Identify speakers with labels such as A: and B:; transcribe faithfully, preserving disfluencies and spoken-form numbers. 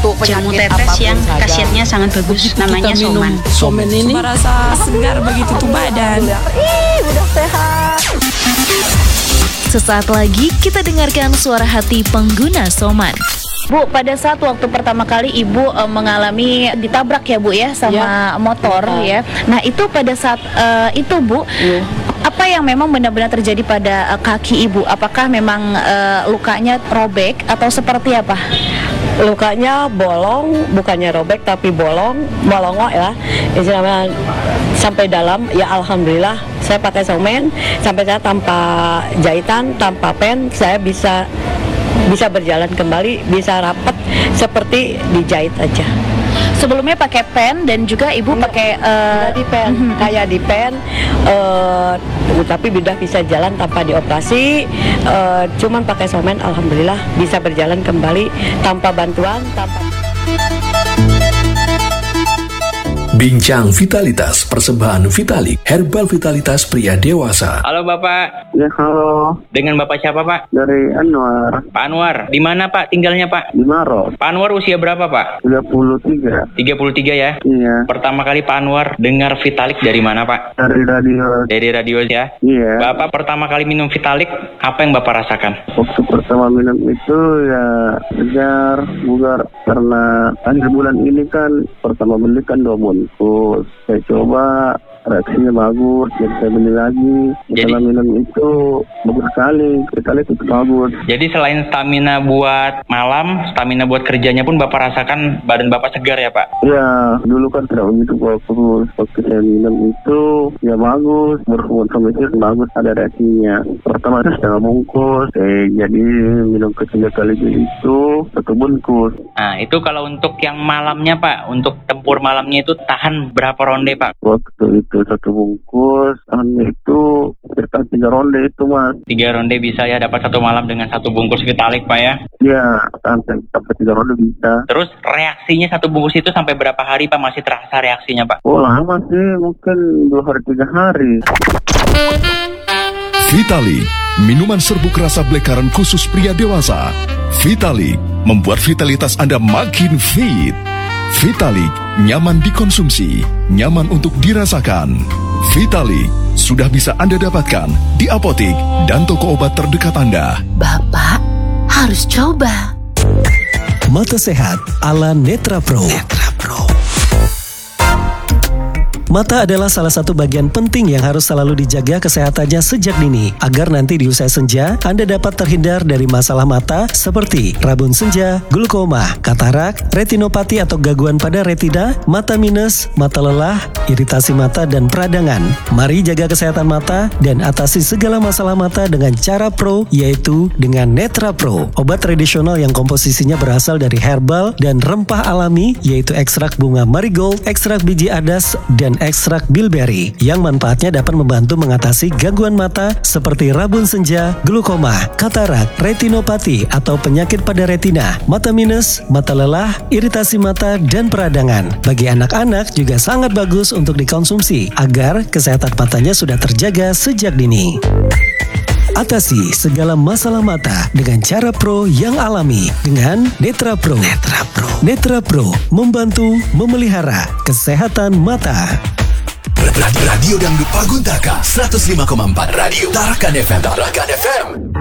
A: untuk
B: jamu tetes yang khasiatnya sangat bagus, namanya Soman.
C: Soman ini
D: merasa segar begitu tuh badan.
A: Ih, udah sehat.
E: Sesaat lagi kita dengarkan suara hati pengguna Soman.
F: Bu, pada saat waktu pertama kali Ibu e, mengalami ditabrak ya Bu ya sama ya. motor ya. Nah itu pada saat e, itu Bu, ya. apa yang memang benar-benar terjadi pada e, kaki Ibu? Apakah memang e, lukanya robek atau seperti apa?
A: Lukanya bolong, bukannya robek tapi bolong, bolongo ya. Istilahnya sampai dalam. Ya alhamdulillah saya pakai Soman sampai saya tanpa jahitan, tanpa pen saya bisa bisa berjalan kembali, bisa rapat seperti dijahit aja.
F: Sebelumnya pakai pen dan juga Ibu
A: Enggak,
F: pakai uh,
A: di pen, uh-huh. kayak di pen, uh, tapi sudah bisa jalan tanpa dioperasi. Uh, cuman pakai Soman, alhamdulillah bisa berjalan kembali tanpa bantuan, tanpa.
G: Bincang Vitalitas persembahan Vitalik Herbal Vitalitas pria dewasa.
H: Halo Bapak.
I: Ya halo.
H: Dengan Bapak siapa Pak?
I: Dari Anwar.
H: Pak Anwar, di mana Pak tinggalnya Pak?
I: Di Maros.
H: Pak Anwar usia berapa Pak?
I: tiga puluh tiga.
H: tiga puluh tiga ya?
I: Iya.
H: Pertama kali Pak Anwar dengar Vitalik dari mana Pak?
I: Dari radio.
H: Dari radio ya?
I: Iya.
H: Bapak pertama kali minum Vitalik, apa yang Bapak rasakan?
I: Waktu pertama minum itu ya segar, bugar. Karena akhir bulan ini kan pertama beli kan dua bungkus. Saya coba, reaksinya bagus, jadi saya beli lagi. Setelah minum itu bagus sekali, sekali itu bagus.
H: Jadi selain stamina buat malam, stamina buat kerjanya pun Bapak rasakan badan Bapak segar ya Pak?
I: Ya, dulu kan tidak begitu bagus. Waktu saya minum itu ya bagus, berhubungan sama itu bagus, ada reaksinya. Pertama itu setengah bungkus, eh, jadi minum ketiga kali itu satu bungkus.
H: Nah itu kalau untuk yang malamnya Pak, untuk tempur malamnya itu tahan berapa ronde Pak?
I: Waktu itu satu bungkus, itu sekitar tiga ronde itu Mas.
H: Tiga ronde bisa ya, dapat satu malam dengan satu bungkus Vitalik Pak ya?
I: Iya, sampai, sampai tiga ronde bisa.
H: Terus reaksinya satu bungkus itu sampai berapa hari Pak masih terasa reaksinya Pak?
I: Oh lama sih, mungkin dua hari tiga hari.
G: Vitalik, minuman serbuk rasa black currant khusus pria dewasa. Vitalik membuat vitalitas Anda makin fit. Vitalik nyaman dikonsumsi, nyaman untuk dirasakan. Vitalik sudah bisa Anda dapatkan di apotik dan toko obat terdekat Anda.
E: Bapak harus coba.
J: Mata sehat ala Netra Pro. Netra Pro. Mata adalah salah satu bagian penting yang harus selalu dijaga kesehatannya sejak dini, agar nanti di usia senja Anda dapat terhindar dari masalah mata seperti rabun senja, glaukoma, katarak, retinopati atau gangguan pada retina, mata minus, mata lelah, iritasi mata, dan peradangan. Mari jaga kesehatan mata dan atasi segala masalah mata dengan cara pro, yaitu dengan Netra Pro, obat tradisional yang komposisinya berasal dari herbal dan rempah alami, yaitu ekstrak bunga marigold, ekstrak biji adas, dan ekstrak bilberry yang manfaatnya dapat membantu mengatasi gangguan mata seperti rabun senja, glaukoma, katarak, retinopati atau penyakit pada retina, mata minus, mata lelah, iritasi mata, dan peradangan. Bagi anak-anak juga sangat bagus untuk dikonsumsi agar kesehatan matanya sudah terjaga sejak dini. Atasi segala masalah mata dengan cara pro yang alami dengan Netra Pro. Netra Pro. Netra Pro membantu memelihara kesehatan mata.
G: Radio Dangdut Paguntaka seratus lima koma empat Radio Tarakan F M. Tarakan F M.